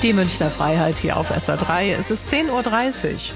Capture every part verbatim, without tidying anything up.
Die Münchner Freiheit hier auf S R drei. Es ist zehn Uhr dreißig.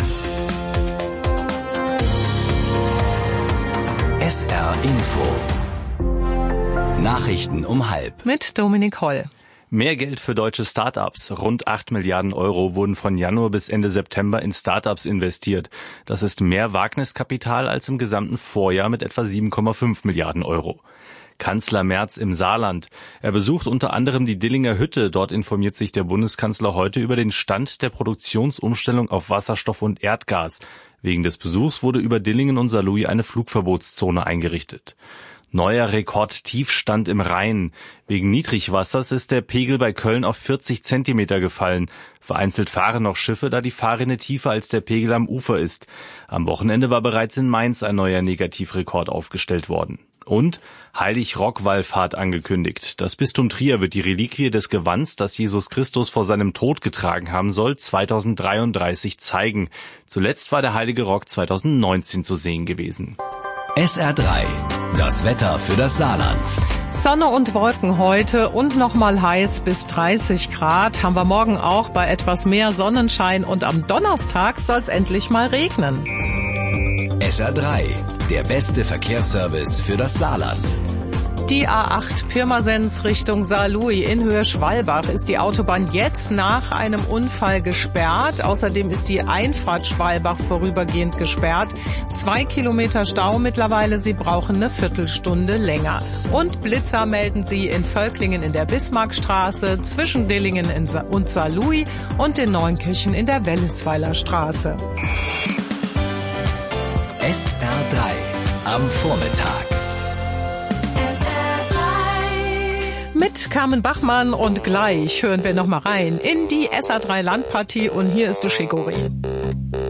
S R Info. Nachrichten um halb. Mit Dominik Holl. Mehr Geld für deutsche Start-ups. Rund acht Milliarden Euro wurden von Januar bis Ende September in Start-ups investiert. Das ist mehr Wagniskapital als im gesamten Vorjahr mit etwa sieben Komma fünf Milliarden Euro. Kanzler Merz im Saarland. Er besucht unter anderem die Dillinger Hütte. Dort informiert sich der Bundeskanzler heute über den Stand der Produktionsumstellung auf Wasserstoff und Erdgas. Wegen des Besuchs wurde über Dillingen und Saarlouis eine Flugverbotszone eingerichtet. Neuer Rekordtiefstand im Rhein. Wegen Niedrigwassers ist der Pegel bei Köln auf vierzig Zentimeter gefallen. Vereinzelt fahren noch Schiffe, da die Fahrrinne tiefer als der Pegel am Ufer ist. Am Wochenende war bereits in Mainz ein neuer Negativrekord aufgestellt worden. Und Heilig-Rock-Wallfahrt angekündigt. Das Bistum Trier wird die Reliquie des Gewands, das Jesus Christus vor seinem Tod getragen haben soll, zweitausenddreiunddreißig zeigen. Zuletzt war der Heilige Rock zweitausendneunzehn zu sehen gewesen. S R drei. Das Wetter für das Saarland. Sonne und Wolken heute und nochmal heiß bis dreißig Grad. Haben wir morgen auch bei etwas mehr Sonnenschein und am Donnerstag soll es endlich mal regnen. S R drei. Der beste Verkehrsservice für das Saarland. Die A acht Pirmasens Richtung Saarlouis in Höhe Schwalbach ist die Autobahn jetzt nach einem Unfall gesperrt. Außerdem ist die Einfahrt Schwalbach vorübergehend gesperrt. Zwei Kilometer Stau mittlerweile, Sie brauchen eine Viertelstunde länger. Und Blitzer melden Sie in Völklingen in der Bismarckstraße, zwischen Dillingen und Saarlouis und in Neunkirchen in der Wellesweiler Straße. S R drei am Vormittag. Mit Carmen Bachmann und gleich hören wir noch mal rein in die S R drei Landpartie und hier ist der Schikori.